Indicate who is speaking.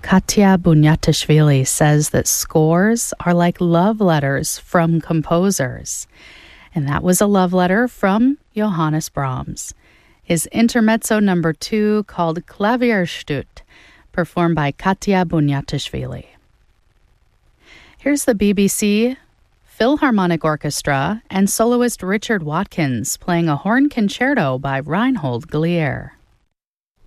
Speaker 1: Katya Bunyatishvili says that scores are like love letters from composers. And that was a love letter from Johannes Brahms. His Intermezzo number 2 called Klavierstück, performed by Katya Bunyatishvili. Here's the BBC Philharmonic Orchestra and soloist Richard Watkins playing a horn concerto by Reinhold Glier.